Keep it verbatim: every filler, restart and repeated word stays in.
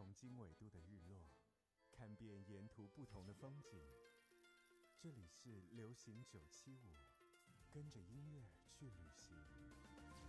黄金纬度的日落，看遍沿途不同的风景。这里是流行九七五，跟着音乐去旅行。